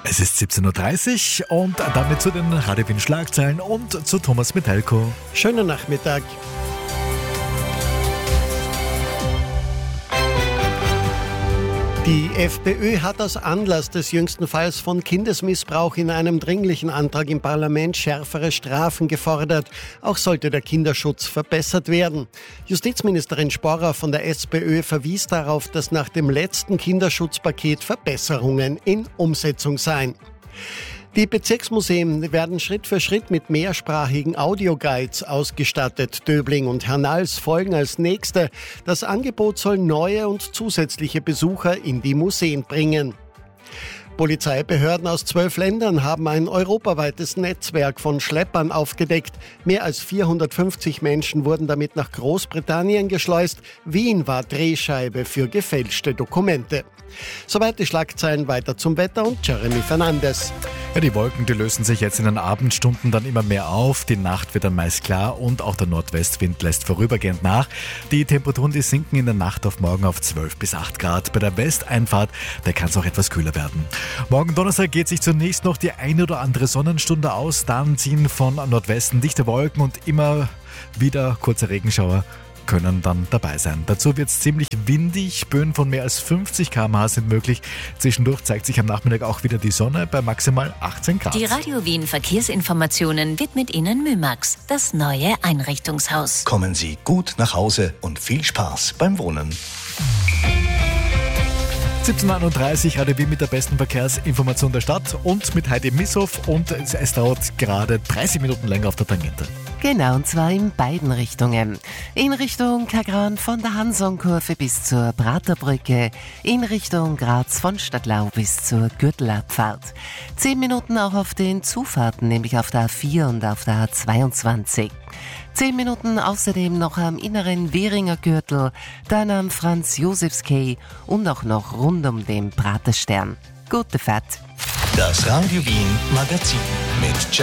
Es ist 17.30 Uhr und damit zu den Radio Wien Schlagzeilen und zu Thomas Metelko. Schönen Nachmittag. Die FPÖ hat aus Anlass des jüngsten Falls von Kindesmissbrauch in einem dringlichen Antrag im Parlament schärfere Strafen gefordert. Auch sollte der Kinderschutz verbessert werden. Justizministerin Sporrer von der SPÖ verwies darauf, dass nach dem letzten Kinderschutzpaket Verbesserungen in Umsetzung seien. Die Bezirksmuseen werden Schritt für Schritt mit mehrsprachigen Audioguides ausgestattet. Döbling und Hernals folgen als Nächste. Das Angebot soll neue und zusätzliche Besucher in die Museen bringen. Polizeibehörden aus 12 Ländern haben ein europaweites Netzwerk von Schleppern aufgedeckt. Mehr als 450 Menschen wurden damit nach Großbritannien geschleust. Wien war Drehscheibe für gefälschte Dokumente. Soweit die Schlagzeilen, weiter zum Wetter und Jeremy Fernandes. Ja, die Wolken, die lösen sich jetzt in den Abendstunden dann immer mehr auf. Die Nacht wird dann meist klar und auch der Nordwestwind lässt vorübergehend nach. Die Temperaturen, die sinken in der Nacht auf morgen auf 12 bis 8 Grad. Bei der Westeinfahrt, da kann es auch etwas kühler werden. Morgen Donnerstag geht sich zunächst noch die eine oder andere Sonnenstunde aus. Dann ziehen von Nordwesten dichte Wolken und immer wieder kurze Regenschauer können dann dabei sein. Dazu wird es ziemlich windig, Böen von mehr als 50 km/h sind möglich. Zwischendurch zeigt sich am Nachmittag auch wieder die Sonne bei maximal 18 Grad. Die Radio Wien Verkehrsinformationen widmet Ihnen Mümax, das neue Einrichtungshaus. Kommen Sie gut nach Hause und viel Spaß beim Wohnen. 17.31 Uhr, Radio Wien mit der besten Verkehrsinformation der Stadt und mit Heidi Misshoff und es dauert gerade 30 Minuten länger auf der Tangente. Genau, und zwar in beiden Richtungen. In Richtung Kagran von der Hansonkurve bis zur Praterbrücke, in Richtung Graz von Stadtlau bis zur Gürtelabfahrt. 10 Minuten auch auf den Zufahrten, nämlich auf der A4 und auf der A22. 10 Minuten außerdem noch am inneren Währinger Gürtel, dann am Franz-Josefs-Quai und auch noch rund um den Praterstern. Gute Fahrt. Das Radio Wien Magazin mit